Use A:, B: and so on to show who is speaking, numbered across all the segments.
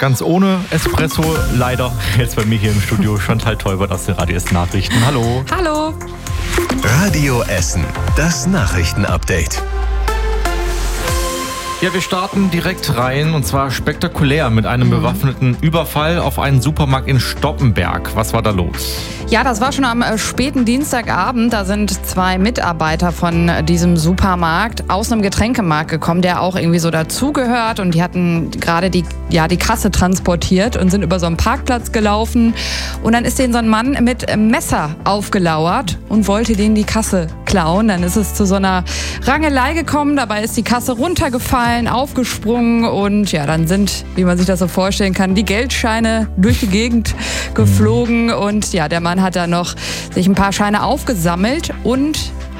A: ganz ohne Espresso. Leider jetzt bei mir hier im Studio Chantal Teubert aus den Radio Essen Nachrichten. Hallo.
B: Hallo.
C: Radio Essen, das Nachrichtenupdate.
A: Ja, wir starten direkt rein und zwar spektakulär mit einem bewaffneten Überfall auf einen Supermarkt in Stoppenberg. Was war da los?
B: Ja, das war schon am späten Dienstagabend. Da sind 2 Mitarbeiter von diesem Supermarkt aus einem Getränkemarkt gekommen, der auch irgendwie so dazugehört. Und die hatten gerade die Kasse transportiert und sind über so einen Parkplatz gelaufen. Und dann ist denen so ein Mann mit Messer aufgelauert und wollte denen die Kasse klauen. Dann ist es zu so einer Rangelei gekommen. Dabei ist die Kasse runtergefallen, aufgesprungen und ja, dann sind, wie man sich das so vorstellen kann, die Geldscheine durch die Gegend geflogen. Und ja, der Mann hat da noch sich ein paar Scheine aufgesammelt und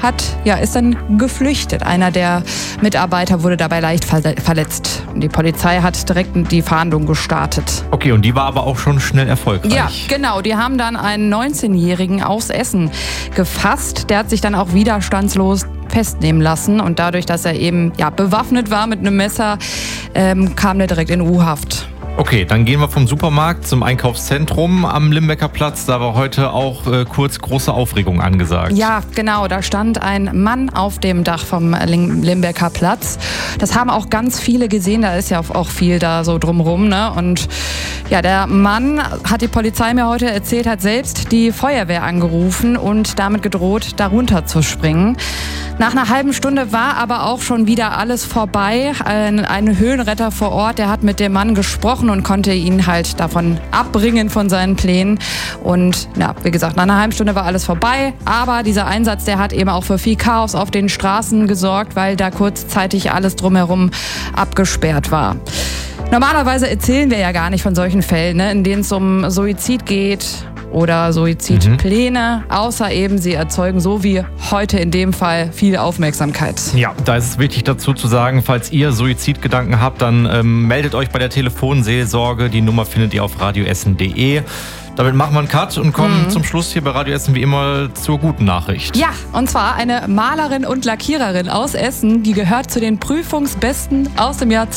B: ist dann geflüchtet. Einer der Mitarbeiter wurde dabei leicht verletzt. Und die Polizei hat direkt die Fahndung gestartet.
A: Okay, und die war aber auch schon schnell erfolgreich.
B: Ja, genau. Die haben dann einen 19-Jährigen aus Essen gefasst. Der hat sich dann auch widerstandslos festnehmen lassen. Und dadurch, dass er eben bewaffnet war mit einem Messer, kam der direkt in U-Haft.
A: Okay, dann gehen wir vom Supermarkt zum Einkaufszentrum am Limbecker Platz. Da war heute auch kurz große Aufregung angesagt.
B: Ja, genau. Da stand ein Mann auf dem Dach vom Limbecker Platz. Das haben auch ganz viele gesehen. Da ist ja auch viel da so drumrum, ne? Und ja, der Mann, hat die Polizei mir heute erzählt, hat selbst die Feuerwehr angerufen und damit gedroht, darunter zu springen. Nach einer halben Stunde war aber auch schon wieder alles vorbei. Ein Höhenretter vor Ort, der hat mit dem Mann gesprochen und konnte ihn halt davon abbringen von seinen Plänen. Und ja, wie gesagt, nach einer halben Stunde war alles vorbei. Aber dieser Einsatz, der hat eben auch für viel Chaos auf den Straßen gesorgt, weil da kurzzeitig alles drumherum abgesperrt war. Normalerweise erzählen wir ja gar nicht von solchen Fällen, ne, in denen es um Suizid geht oder Suizidpläne, außer eben sie erzeugen, so wie heute in dem Fall, viel Aufmerksamkeit.
A: Ja, da ist es wichtig dazu zu sagen, falls ihr Suizidgedanken habt, dann meldet euch bei der Telefonseelsorge. Die Nummer findet ihr auf radioessen.de. Damit machen wir einen Cut und kommen zum Schluss hier bei Radio Essen wie immer zur guten Nachricht.
B: Ja, und zwar eine Malerin und Lackiererin aus Essen, die gehört zu den Prüfungsbesten aus dem Jahr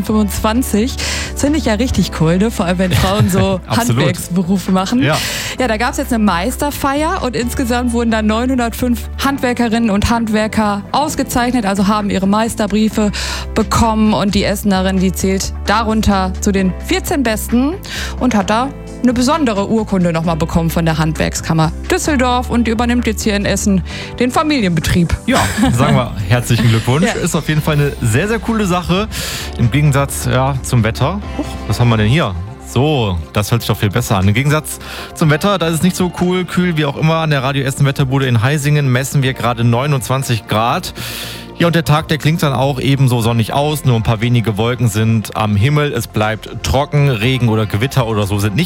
B: 2025. Das finde ich ja richtig cool, ne? Vor allem wenn Frauen so Handwerksberufe machen. Ja, da gab es jetzt eine Meisterfeier und insgesamt wurden dann 905 Handwerkerinnen und Handwerker ausgezeichnet, also haben ihre Meisterbriefe bekommen und die Essenerin, die zählt darunter zu den 14 Besten und hat da eine besondere Urkunde nochmal bekommen von der Handwerkskammer Düsseldorf und übernimmt jetzt hier in Essen den Familienbetrieb.
A: Ja, sagen wir herzlichen Glückwunsch. Ja. Ist auf jeden Fall eine sehr, sehr coole Sache. Im Gegensatz zum Wetter. Was haben wir denn hier? So, das hört sich doch viel besser an. Im Gegensatz zum Wetter, da ist es nicht so cool, kühl wie auch immer. An der Radio Essen Wetterbude in Heisingen messen wir gerade 29 Grad. Ja, und der Tag, der klingt dann auch ebenso sonnig aus. Nur ein paar wenige Wolken sind am Himmel. Es bleibt trocken, Regen oder Gewitter oder so sind nicht